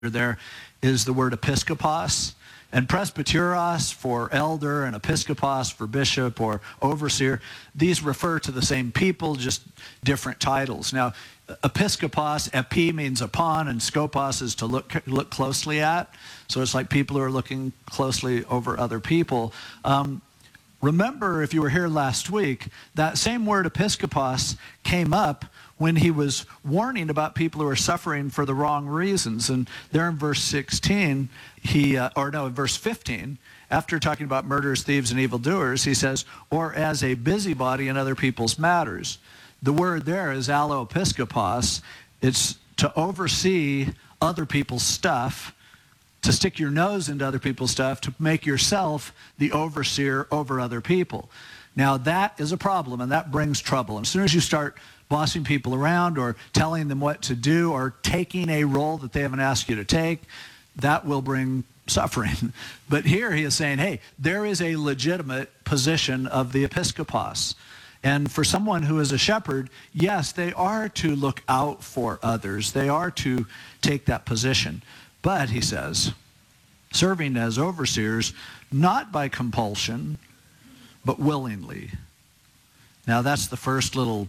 there is the word episkopos, and presbyteros for elder and episkopos for bishop or overseer. These refer to the same people, just different titles. Now, episkopos, epi means upon, and skopos is to look closely at. So it's like people who are looking closely over other people. Remember, if you were here last week, that same word episkopos came up when he was warning about people who are suffering for the wrong reasons. And there in verse 16, in verse 15, after talking about murderers, thieves, and evildoers, he says, or as a busybody in other people's matters. The word there is alloepiskopos. It's to oversee other people's stuff, to stick your nose into other people's stuff, to make yourself the overseer over other people. Now that is a problem, and that brings trouble. And as soon as you start bossing people around or telling them what to do or taking a role that they haven't asked you to take, that will bring suffering. But here he is saying, hey, there is a legitimate position of the episkopos. And for someone who is a shepherd, yes, they are to look out for others. They are to take that position. But, he says, serving as overseers, not by compulsion, but willingly. Now, that's the first little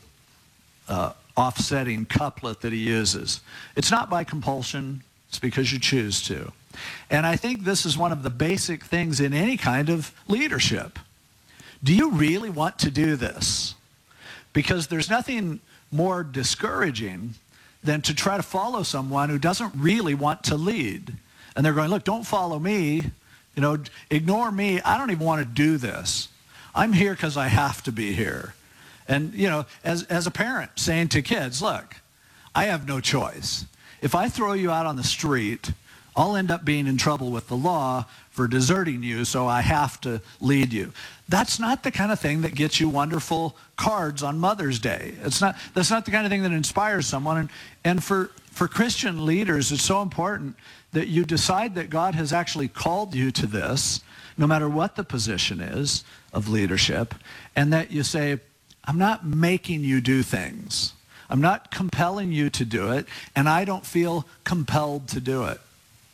offsetting couplet that he uses. It's not by compulsion, it's because you choose to. And I think this is one of the basic things in any kind of leadership. Do you really want to do this? Because there's nothing more discouraging than to try to follow someone who doesn't really want to lead. And they're going, look, don't follow me. Ignore me. I don't even want to do this. I'm here because I have to be here. And, as a parent saying to kids, look, I have no choice. If I throw you out on the street, I'll end up being in trouble with the law for deserting you, so I have to lead you. That's not the kind of thing that gets you wonderful cards on Mother's Day. That's not the kind of thing that inspires someone. And for Christian leaders, it's so important that you decide that God has actually called you to this, no matter what the position is of leadership, and that you say, I'm not making you do things. I'm not compelling you to do it, and I don't feel compelled to do it.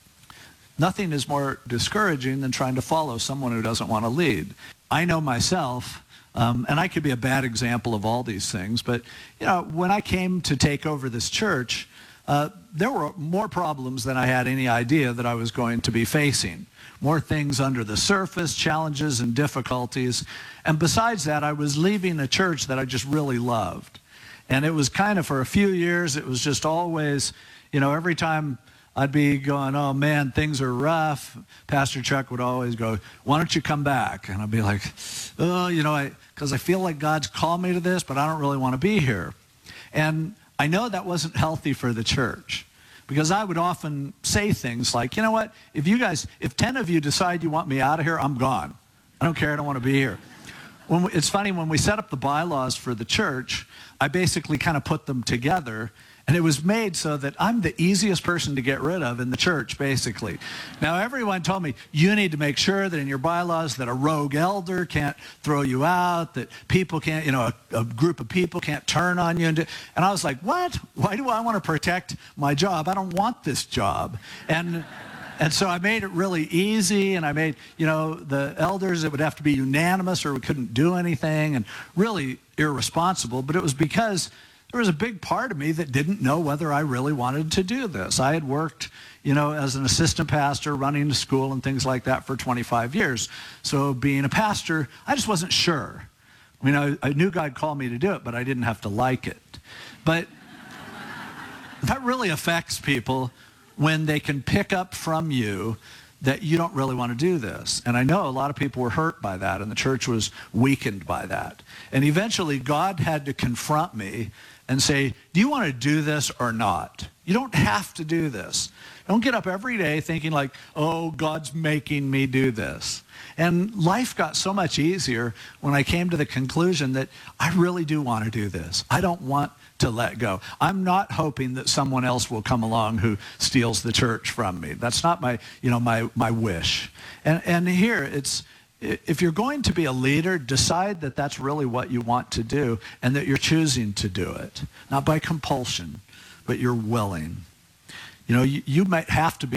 Nothing is more discouraging than trying to follow someone who doesn't want to lead. I know myself, and I could be a bad example of all these things, but when I came to take over this church, there were more problems than I had any idea that I was going to be facing. More things under the surface, challenges and difficulties. And besides that, I was leaving a church that I just really loved. And it was kind of, for a few years, it was just always, every time I'd be going, oh man, things are rough, Pastor Chuck would always go, why don't you come back? And I'd be like, oh, because I feel like God's called me to this, but I don't really want to be here. And I know that wasn't healthy for the church, because I would often say things like, you know what, if 10 of you decide you want me out of here, I'm gone. I don't care, I don't want to be here. It's funny, when we set up the bylaws for the church, I basically kind of put them together, and it was made so that I'm the easiest person to get rid of in the church, basically. Now, everyone told me, you need to make sure that in your bylaws that a rogue elder can't throw you out, that people can't, a group of people can't turn on you. And I was like, what? Why do I want to protect my job? I don't want this job. And so I made it really easy, and I made, the elders, it would have to be unanimous or we couldn't do anything, and really irresponsible. But it was because there was a big part of me that didn't know whether I really wanted to do this. I had worked, as an assistant pastor, running a school and things like that for 25 years. So being a pastor, I just wasn't sure. I knew God called me to do it, but I didn't have to like it. But that really affects people when they can pick up from you that you don't really want to do this. And I know a lot of people were hurt by that, and the church was weakened by that. And eventually, God had to confront me and say, do you want to do this or not? You don't have to do this. Don't get up every day thinking like, oh, God's making me do this. And life got so much easier when I came to the conclusion that I really do want to do this. I don't want to let go. I'm not hoping that someone else will come along who steals the church from me. That's not my wish. And here it's, if you're going to be a leader, decide that that's really what you want to do and that you're choosing to do it. Not by compulsion, but you're willing. You know, you might have to be